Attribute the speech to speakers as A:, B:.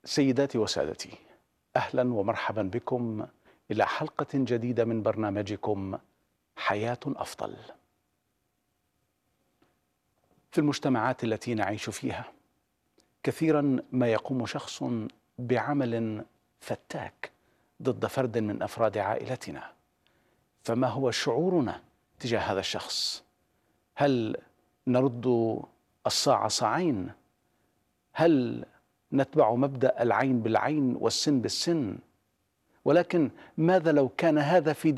A: سيداتي وسادتي، أهلا ومرحبا بكم إلى حلقة جديدة من برنامجكم حياة أفضل. في المجتمعات التي نعيش فيها كثيرا ما يقوم شخص بعمل فتاك ضد فرد من أفراد عائلتنا، فما هو شعورنا تجاه هذا الشخص؟ هل نرد الصاع صاعين؟ هل نتبع مبدأ العين بالعين والسن بالسن؟ ولكن ماذا لو كان هذا في